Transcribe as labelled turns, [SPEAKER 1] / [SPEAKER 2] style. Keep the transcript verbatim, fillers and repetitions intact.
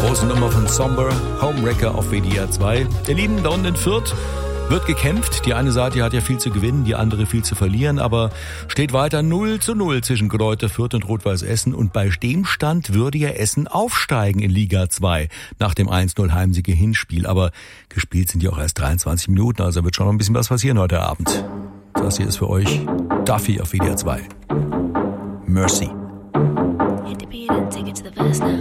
[SPEAKER 1] Große Nummer von Somber, Homewrecker auf W D R zwei. Ihr Lieben, da unten in Fürth wird gekämpft. Die eine Seite hat ja viel zu gewinnen, die andere viel zu verlieren, aber steht weiter null zu null zwischen Greuther Fürth und Rot-Weiß Essen, und bei dem Stand würde ja Essen aufsteigen in Liga zwei nach dem eins null Heimsiege Hinspiel, aber gespielt sind ja auch erst dreiundzwanzig Minuten, also wird schon noch ein bisschen was passieren heute Abend. Das hier ist für euch Duffy auf W D R zwei. Mercy.
[SPEAKER 2] Hit the beat and take it to the verse now.